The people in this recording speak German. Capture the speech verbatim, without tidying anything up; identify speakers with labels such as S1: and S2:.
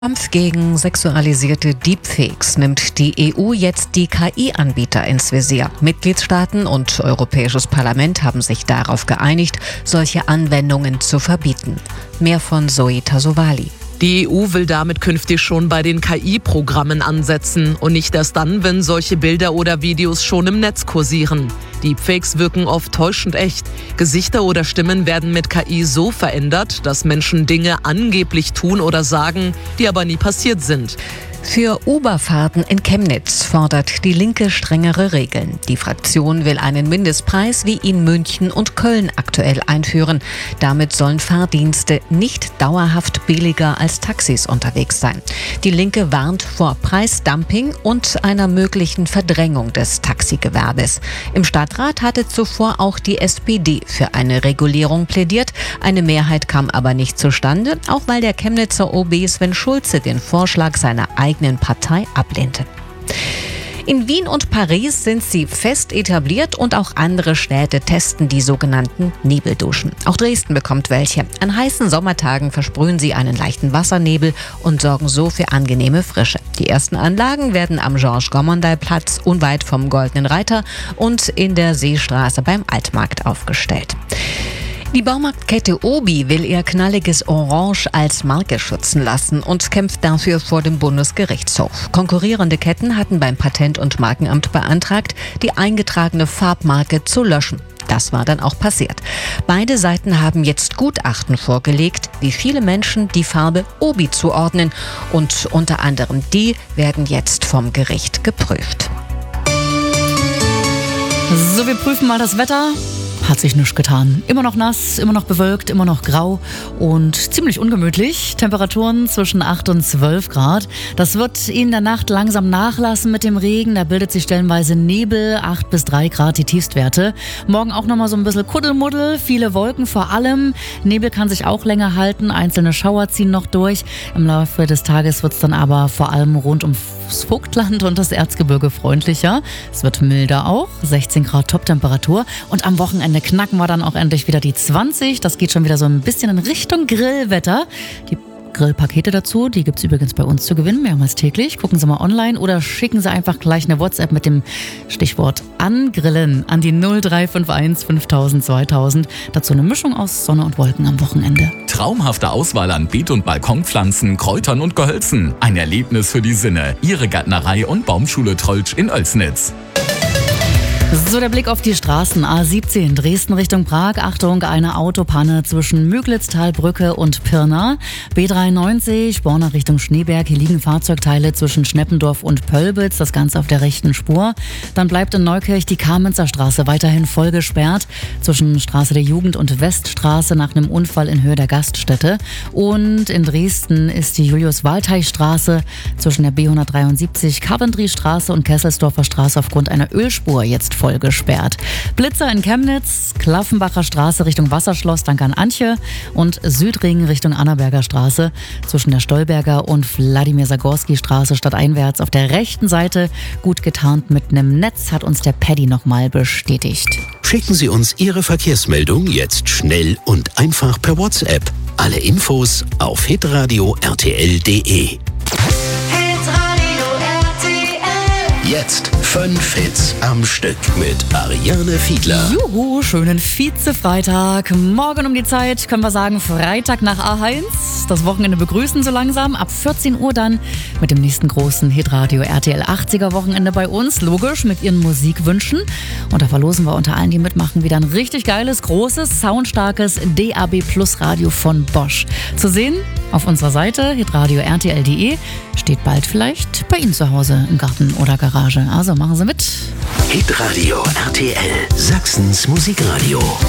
S1: Kampf gegen sexualisierte Deepfakes nimmt die E U jetzt die K I-Anbieter ins Visier. Mitgliedstaaten und Europäisches Parlament haben sich darauf geeinigt, solche Anwendungen zu verbieten. Mehr von Zoe Tassovali.
S2: Die E U will damit künftig schon bei den K I-Programmen ansetzen und nicht erst dann, wenn solche Bilder oder Videos schon im Netz kursieren. Deepfakes wirken oft täuschend echt. Gesichter oder Stimmen werden mit K I so verändert, dass Menschen Dinge angeblich tun oder sagen, die aber nie passiert sind.
S1: Für Uber-Fahrten in Chemnitz fordert die Linke strengere Regeln. Die Fraktion will einen Mindestpreis, wie ihn München und Köln aktuell einführen. Damit sollen Fahrdienste nicht dauerhaft billiger als Taxis unterwegs sein. Die Linke warnt vor Preisdumping und einer möglichen Verdrängung des Taxigewerbes. Im Stadtrat hatte zuvor auch die S P D für eine Regulierung plädiert. Eine Mehrheit kam aber nicht zustande, auch weil der Chemnitzer O B Sven Schulze den Vorschlag seiner eigenen Partei ablehnte. In Wien und Paris sind sie fest etabliert und auch andere Städte testen die sogenannten Nebelduschen. Auch Dresden bekommt welche. An heißen Sommertagen versprühen sie einen leichten Wassernebel und sorgen so für angenehme Frische. Die ersten Anlagen werden am Georges-Gommondey-Platz unweit vom Goldenen Reiter und in der Seestraße beim Altmarkt aufgestellt. Die Baumarktkette Obi will ihr knalliges Orange als Marke schützen lassen und kämpft dafür vor dem Bundesgerichtshof. Konkurrierende Ketten hatten beim Patent- und Markenamt beantragt, die eingetragene Farbmarke zu löschen. Das war dann auch passiert. Beide Seiten haben jetzt Gutachten vorgelegt, wie viele Menschen die Farbe Obi zuordnen. Und unter anderem die werden jetzt vom Gericht geprüft.
S3: So, wir prüfen mal das Wetter. Hat sich nichts getan. Immer noch nass, immer noch bewölkt, immer noch grau und ziemlich ungemütlich. Temperaturen zwischen acht und zwölf Grad. Das wird in der Nacht langsam nachlassen mit dem Regen. Da bildet sich stellenweise Nebel, acht bis drei Grad die Tiefstwerte. Morgen auch nochmal so ein bisschen Kuddelmuddel, viele Wolken vor allem. Nebel kann sich auch länger halten, einzelne Schauer ziehen noch durch. Im Laufe des Tages wird es dann aber vor allem rund ums Vogtland und das Erzgebirge freundlicher. Es wird milder auch, sechzehn Grad Toptemperatur. Und am Wochenende knacken wir dann auch endlich wieder die zwanzig. Das geht schon wieder so ein bisschen in Richtung Grillwetter. Die Grillpakete dazu, die gibt es übrigens bei uns zu gewinnen, mehrmals täglich. Gucken Sie mal online oder schicken Sie einfach gleich eine WhatsApp mit dem Stichwort Angrillen an die null drei fünf eins fünftausend zweitausend. Dazu eine Mischung aus Sonne und Wolken am Wochenende.
S4: Traumhafte Auswahl an Beet- und Balkonpflanzen, Kräutern und Gehölzen. Ein Erlebnis für die Sinne. Ihre Gärtnerei und Baumschule Trolltsch in Oelsnitz.
S3: So, der Blick auf die Straßen. A siebzehn, Dresden Richtung Prag. Achtung, eine Autopanne zwischen Müglitztalbrücke und Pirna. B dreiundneunzig, Borna Richtung Schneeberg. Hier liegen Fahrzeugteile zwischen Schneppendorf und Pölbitz. Das Ganze auf der rechten Spur. Dann bleibt in Neukirch die Kamenzer Straße weiterhin voll gesperrt. Zwischen Straße der Jugend und Weststraße nach einem Unfall in Höhe der Gaststätte. Und in Dresden ist die Julius-Waldteich-Straße zwischen der B hundertdreiundsiebzig, Coventry-Straße und Kesselsdorfer Straße aufgrund einer Ölspur jetzt voll gesperrt. Blitzer in Chemnitz, Klaffenbacher Straße Richtung Wasserschloss, dank an Antje und Südring Richtung Annaberger Straße zwischen der Stolberger und Wladimir-Sagorski Straße stadteinwärts auf der rechten Seite gut getarnt mit einem Netz, hat uns der Paddy nochmal bestätigt.
S5: Schicken Sie uns Ihre Verkehrsmeldung jetzt schnell und einfach per WhatsApp. Alle Infos auf hitradio r t l punkt d e. Jetzt fünf Hits am Stück mit Ariane Fiedler.
S3: Juhu, schönen Vize-Freitag. Morgen um die Zeit können wir sagen Freitag nach A eins. Das Wochenende begrüßen so langsam. Ab vierzehn Uhr dann mit dem nächsten großen Hitradio R T L achtziger Wochenende bei uns. Logisch mit Ihren Musikwünschen. Und da verlosen wir unter allen, die mitmachen, wieder ein richtig geiles, großes, soundstarkes D A B Plus Radio von Bosch. Zu sehen auf unserer Seite hitradio r t l punkt d e. Steht bald vielleicht bei Ihnen zu Hause im Garten oder Garage. Also machen Sie mit.
S5: Hitradio R T L, Sachsens Musikradio.